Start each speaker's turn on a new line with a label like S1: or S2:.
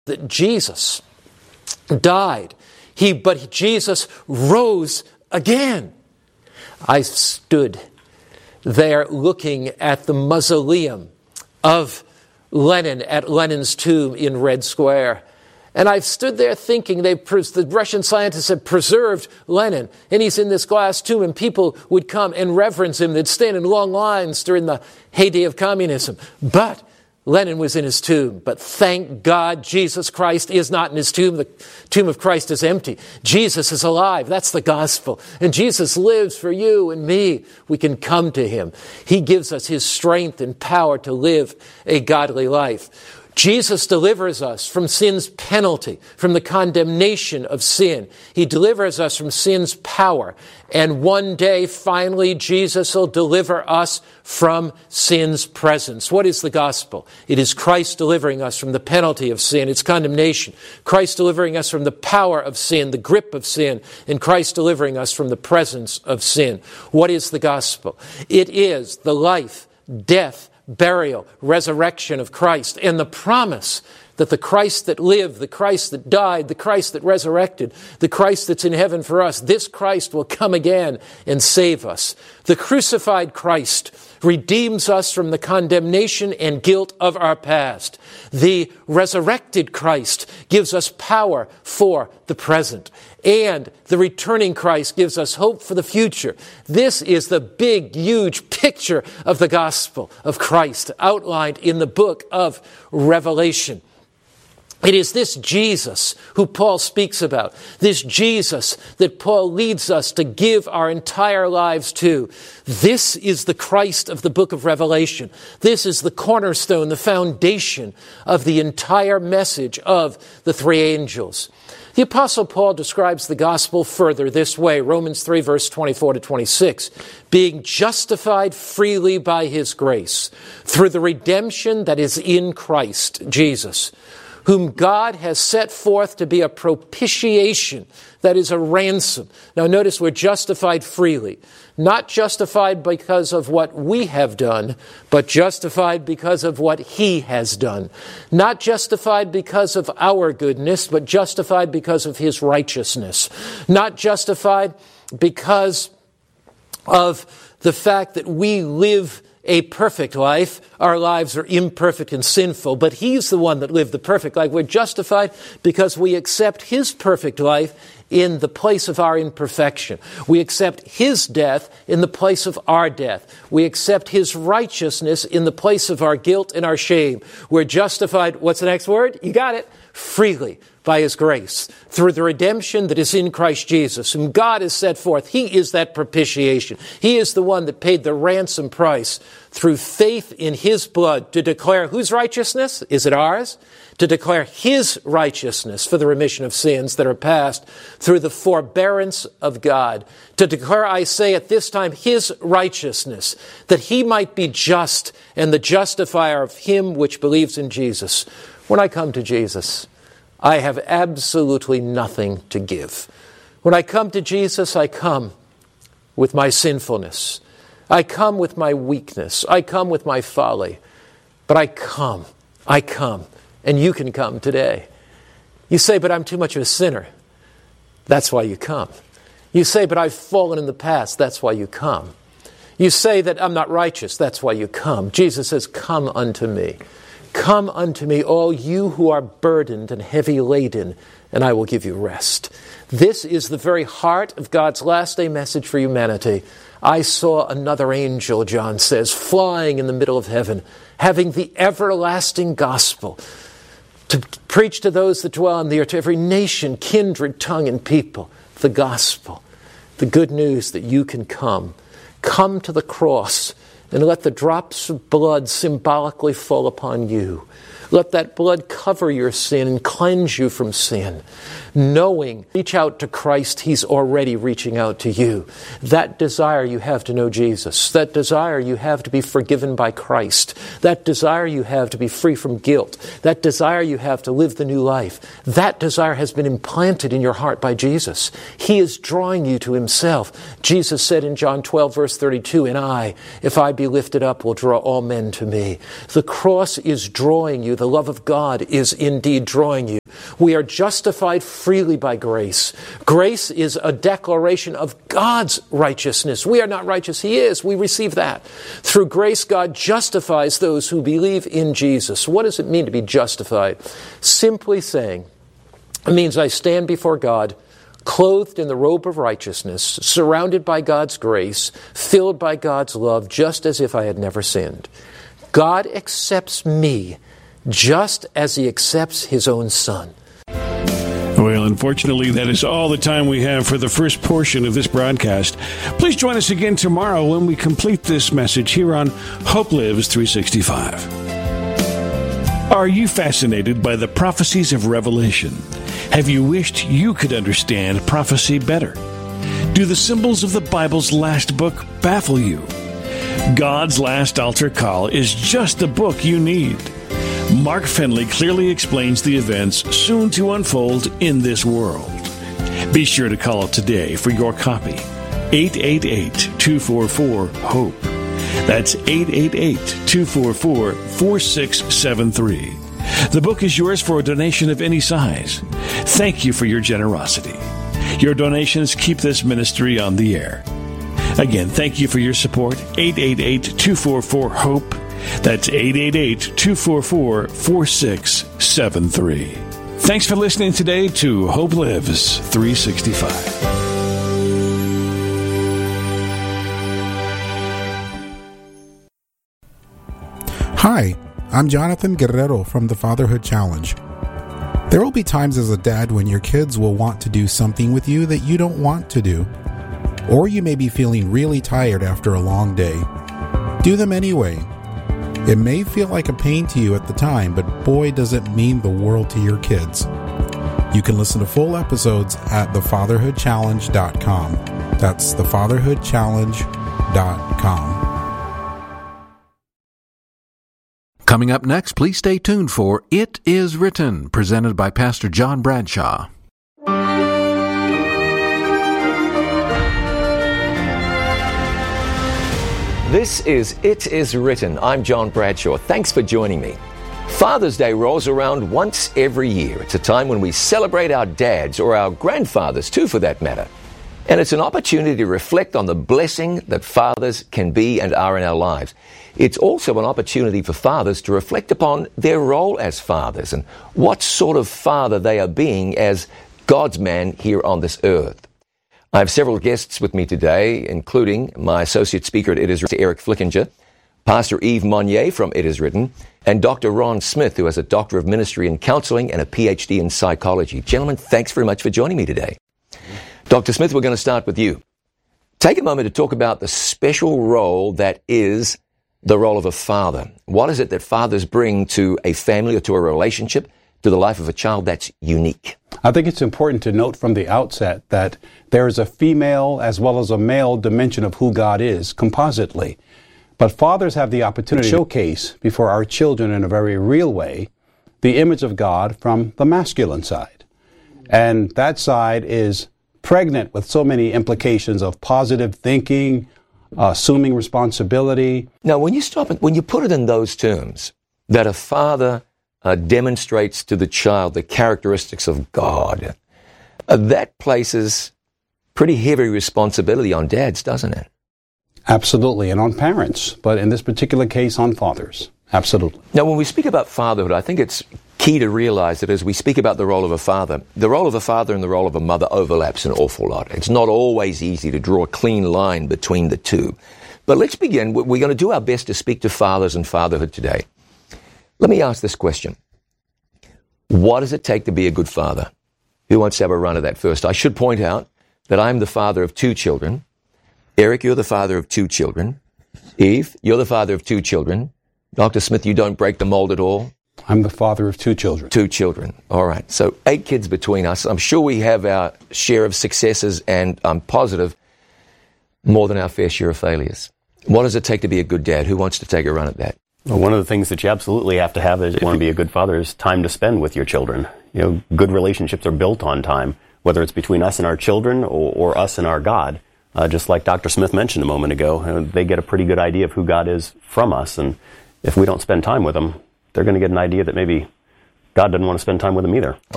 S1: that Jesus died, but Jesus rose again. I stood there looking at the mausoleum of Lenin at Lenin's tomb in Red Square. And I've stood there thinking the Russian scientists have preserved Lenin, and he's in this glass tomb, and people would come and reverence him. They'd stand in long lines during the heyday of communism. But Lenin was in his tomb. But thank God Jesus Christ is not in his tomb. The tomb of Christ is empty. Jesus is alive. That's the gospel. And Jesus lives for you and me. We can come to him. He gives us his strength and power to live a godly life. Jesus delivers us from sin's penalty, from the condemnation of sin. He delivers us from sin's power. And one day, finally, Jesus will deliver us from sin's presence. What is the gospel? It is Christ delivering us from the penalty of sin, its condemnation. Christ delivering us from the power of sin, the grip of sin, and Christ delivering us from the presence of sin. What is the gospel? It is the life, death, burial, resurrection of Christ, and the promise that the Christ that lived, the Christ that died, the Christ that resurrected, the Christ that's in heaven for us, this Christ will come again and save us. The crucified Christ redeems us from the condemnation and guilt of our past. The resurrected Christ gives us power for the present. And the returning Christ gives us hope for the future. This is the big, huge picture of the gospel of Christ outlined in the book of Revelation. It is this Jesus who Paul speaks about, this Jesus that Paul leads us to give our entire lives to. This is the Christ of the book of Revelation. This is the cornerstone, the foundation of the entire message of the three angels. The Apostle Paul describes the gospel further this way, Romans 3, verse 24 to 26, being justified freely by his grace through the redemption that is in Christ Jesus, whom God has set forth to be a propitiation, that is a ransom. Now notice we're justified freely. Not justified because of what we have done, but justified because of what he has done. Not justified because of our goodness, but justified because of his righteousness. Not justified because of the fact that we live a perfect life. Our lives are imperfect and sinful, but he's the one that lived the perfect life. We're justified because we accept his perfect life in the place of our imperfection. We accept his death in the place of our death. We accept his righteousness in the place of our guilt and our shame. We're justified, what's the next word? You got it. Freely by his grace, through the redemption that is in Christ Jesus, whom God has set forth. He is that propitiation. He is the one that paid the ransom price through faith in his blood to declare whose righteousness? Is it ours? To declare his righteousness for the remission of sins that are past through the forbearance of God. To declare, I say at this time, his righteousness, that he might be just and the justifier of him which believes in Jesus. When I come to Jesus, I have absolutely nothing to give. When I come to Jesus, I come with my sinfulness. I come with my weakness. I come with my folly. But I come, and you can come today. You say, but I'm too much of a sinner. That's why you come. You say, but I've fallen in the past. That's why you come. You say that I'm not righteous. That's why you come. Jesus says, come unto me. Come unto me, all you who are burdened and heavy laden, and I will give you rest. This is the very heart of God's last day message for humanity. I saw another angel, John says, flying in the middle of heaven, having the everlasting gospel to preach to those that dwell on the earth, to every nation, kindred, tongue, and people, the gospel, the good news that you can come. Come to the cross and let the drops of blood symbolically fall upon you. Let that blood cover your sin and cleanse you from sin. Knowing, reach out to Christ, he's already reaching out to you. That desire you have to know Jesus. That desire you have to be forgiven by Christ. That desire you have to be free from guilt. That desire you have to live the new life. That desire has been implanted in your heart by Jesus. He is drawing you to himself. Jesus said in John 12, verse 32, and I, if I be be lifted up will draw all men to me. The cross is drawing you. The love of God is indeed drawing you. We are justified freely by grace. Grace is a declaration of God's righteousness. We are not righteous. He is. We receive that. Through grace, God justifies those who believe in Jesus. What does it mean to be justified? Simply saying, it means I stand before God, clothed in the robe of righteousness, surrounded by God's grace, filled by God's love, just as if I had never sinned. God accepts me just as He accepts His own Son.
S2: Well, unfortunately, that is all the time we have for the first portion of this broadcast. Please join us again tomorrow when we complete this message here on Hope Lives 365. Are you fascinated by the prophecies of Revelation? Have you wished you could understand prophecy better? Do the symbols of the Bible's last book baffle you? God's Last Altar Call is just the book you need. Mark Finley clearly explains the events soon to unfold in this world. Be sure to call today for your copy. 888-244-HOPE. That's 888-244-4673. The book is yours for a donation of any size. Thank you for your generosity. Your donations keep this ministry on the air. Again, thank you for your support. 888-244-HOPE. That's 888-244-4673. Thanks for listening today to Hope Lives 365.
S3: Hi, I'm Jonathan Guerrero from the Fatherhood Challenge. There will be times as a dad when your kids will want to do something with you that you don't want to do. Or you may be feeling really tired after a long day. Do them anyway. It may feel like a pain to you at the time, but boy, does it mean the world to your kids. You can listen to full episodes at thefatherhoodchallenge.com. That's thefatherhoodchallenge.com.
S4: Coming up next, please stay tuned for It Is Written, presented by Pastor John Bradshaw.
S5: This is It Is Written. I'm John Bradshaw. Thanks for joining me. Father's Day rolls around once every year. It's a time when we celebrate our dads, or our grandfathers too for that matter. And it's an opportunity to reflect on the blessing that fathers can be and are in our lives. It's also an opportunity for fathers to reflect upon their role as fathers and what sort of father they are being as God's man here on this earth. I have several guests with me today, including my associate speaker at It Is Written, Eric Flickinger, Pastor Yves Monnier from It Is Written, and Dr. Ron Smith, who has a Doctor of Ministry in Counseling and a PhD in Psychology. Gentlemen, thanks very much for joining me today. Dr. Smith, we're going to start with you. Take a moment to talk about the special role that is the role of a father. What is it that fathers bring to a family or to a relationship, to the life of a child that's unique?
S6: I think it's important to note from the outset that there is a female as well as a male dimension of who God is, compositely. But fathers have the opportunity to showcase before our children in a very real way the image of God from the masculine side. And that side is pregnant with so many implications of positive thinking, assuming responsibility.
S5: Now, when you put it in those terms, that a father demonstrates to the child the characteristics of God, that places pretty heavy responsibility on dads, doesn't it?
S6: Absolutely, and on parents, but in this particular case, on fathers. Absolutely.
S5: Now, when we speak about fatherhood, I think it's key to realize that as we speak about the role of a father, the role of a father and the role of a mother overlaps an awful lot. It's not always easy to draw a clean line between the two. But let's begin. We're going to do our best to speak to fathers and fatherhood today. Let me ask this question. What does it take to be a good father? Who wants to have a run at that first? I should point out that I'm the father of 2 children. Eric, you're the father of 2 children. Eve, you're the father of 2 children. Dr. Smith, you don't break the mold at all.
S6: I'm the father of 2 children.
S5: 2 children. All right. So 8 kids between us. I'm sure we have our share of successes, and I'm positive more than our fair share of failures. What does it take to be a good dad? Who wants to take a run at that?
S7: Well, one of the things that you absolutely have to have if you want to be a good father is time to spend with your children. You know, good relationships are built on time, whether it's between us and our children or us and our God. just like Dr. Smith mentioned a moment ago, they get a pretty good idea of who God is from us. And if we don't spend time with them, they're going to get an idea that maybe God doesn't want to spend time with them either.